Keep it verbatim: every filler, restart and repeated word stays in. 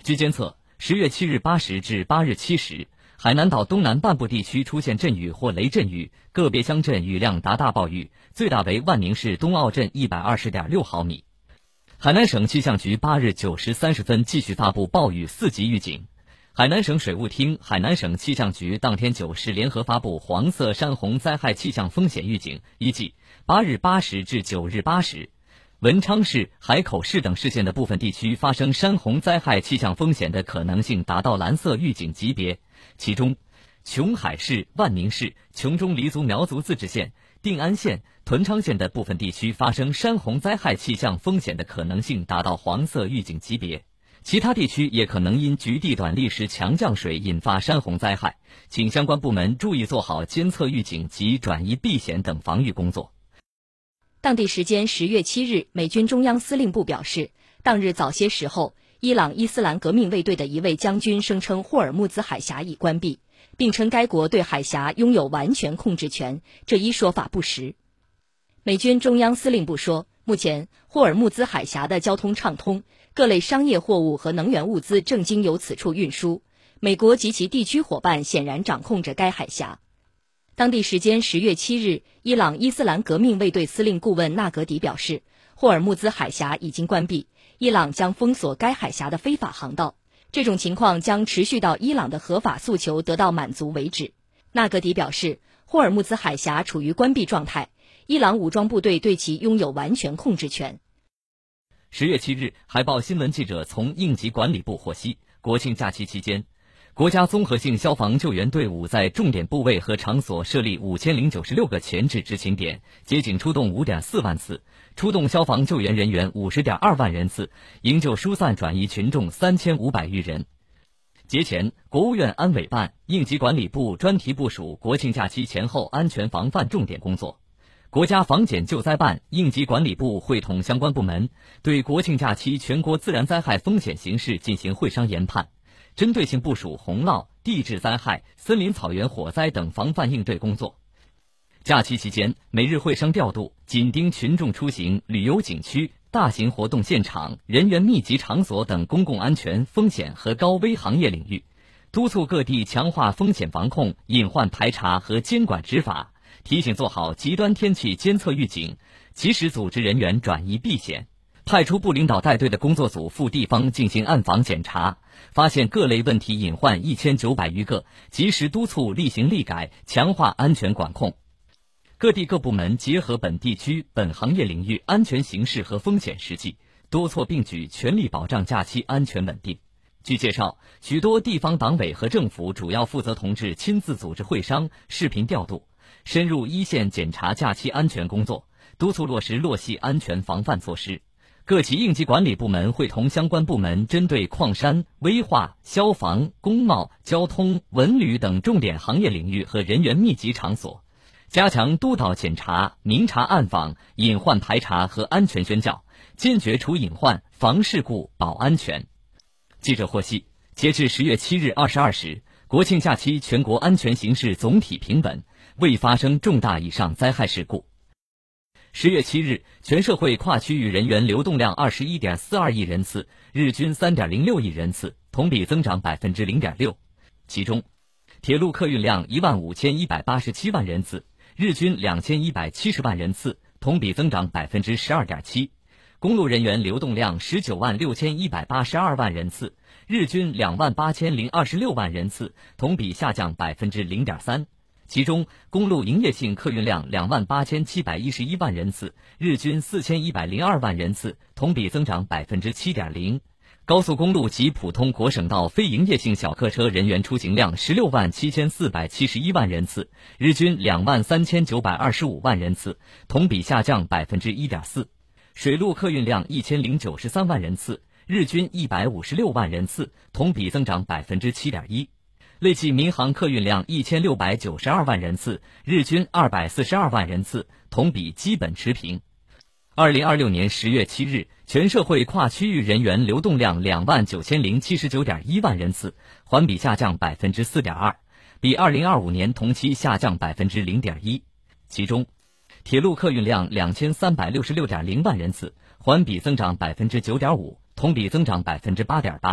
据监测，十月七日八时至八日七时，海南岛东南半部地区出现阵雨或雷阵雨，个别乡镇雨量达大暴雨，最大为万宁市东澳镇一百二十点六毫米。海南省气象局八日九时三十分继续发布暴雨四级预警。海南省水务厅、海南省气象局当天九时联合发布黄色山洪灾害气象风险预警，预计八日八时至九日八时，文昌市、海口市等市县的部分地区发生山洪灾害气象风险的可能性达到蓝色预警级别，其中琼海市、万宁市、琼中黎族苗族自治县、定安县、屯昌县的部分地区发生山洪灾害气象风险的可能性达到黄色预警级别，其他地区也可能因局地短历时强降水引发山洪灾害，请相关部门注意做好监测预警及转移避险等防御工作。 当地时间十月七日，美军中央司令部表示，当日早些时候，伊朗伊斯兰革命卫队的一位将军声称霍尔木兹海峡已关闭，并称该国对海峡拥有完全控制权，这一说法不实。美军中央司令部说，目前霍尔木兹海峡的交通畅通，各类商业货物和能源物资正经由此处运输，美国及其地区伙伴显然掌控着该海峡。当地时间十月七日，伊朗伊斯兰革命卫队司令顾问纳格迪表示，霍尔木兹海峡已经关闭，伊朗将封锁该海峡的非法航道，这种情况将持续到伊朗的合法诉求得到满足为止。纳格迪表示，霍尔木兹海峡处于关闭状态，伊朗武装部队对其拥有完全控制权。 十月七日，海报新闻记者从应急管理部获悉，国庆假期期间，国家综合性消防救援队伍在重点部位和场所设立五千零九十六个前置执勤点，接警出动五点四万次，出动消防救援人员五十点二万人次，营救疏散转移群众三千五百余人。节前，国务院安委办、应急管理部专题部署国庆假期前后安全防范重点工作。国家防检救灾办、应急管理部会同相关部门，对国庆假期全国自然灾害风险形势进行会商研判，针对性部署洪涝、地质灾害、森林草原火灾等防范应对工作。假期期间，每日会商调度，紧盯群众出行、旅游景区、大型活动现场、人员密集场所等公共安全风险和高危行业领域，督促各地强化风险防控、隐患排查和监管执法，提醒做好极端天气监测预警，及时组织人员转移避险。派出部领导带队的工作组赴地方进行暗访检查，发现各类问题隐患一千九百余个，及时督促立行立改，强化安全管控。各地各部门结合本地区、本行业领域安全形势和风险实际，多措并举，全力保障假期安全稳定。据介绍，许多地方党委和政府主要负责同志亲自组织会商、视频调度，深入一线检查假期安全工作，督促落实落细安全防范措施。各级应急管理部门会同相关部门针对矿山、危化、消防、工贸、交通、文旅等重点行业领域和人员密集场所，加强督导检查、明察暗访、隐患排查和安全宣教，坚决除隐患、防事故、保安全。记者获悉，截至十月七日二十二时，国庆假期全国安全形势总体平稳，未发生重大以上灾害事故。十月七日，全社会跨区域人员流动量二十一点四二亿人次，日均三点零六亿人次，同比增长百分之零点六。其中，铁路客运量一万五千一百八十七万人次，日均两千一百七十万人次，同比增长百分之十二点七。公路人员流动量十九万六千一百八十二万人次，日均两万八千零二十六万人次，同比下降百分之零点三。其中，公路营业性客运量两万八千七百一十一万人次，日均四千一百零二万人次，同比增长百分之七点零。高速公路及普通国省道非营业性小客车人员出行量十六万七千四百七十一万人次，日均两万三千九百二十五万人次，同比下降百分之一点四。水路客运量一千零九十三万人次，日均一百五十六万人次，同比增长百分之七点一。累计民航客运量一千六百九十二万人次，日均二百四十二万人次，同比基本持平。二零二六年十月七日，全社会跨区域人员流动量两万九千零七十九点一万人次，环比下降百分之四点二，比二零二五年同期下降百分之零点一。其中，铁路客运量两千三百六十六点零万人次，环比增长百分之九点五，同比增长百分之八点八。